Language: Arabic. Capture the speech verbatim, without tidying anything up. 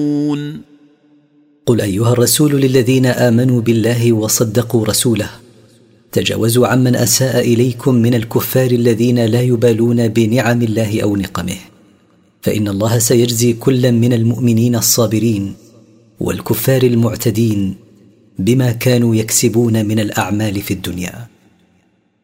قل أيها الرسول للذين آمنوا بالله وصدقوا رسوله: تجاوزوا عمن أساء إليكم من الكفار الذين لا يبالون بنعم الله أو نقمه، فإن الله سيجزي كلا من المؤمنين الصابرين والكفار المعتدين بما كانوا يكسبون من الأعمال في الدنيا.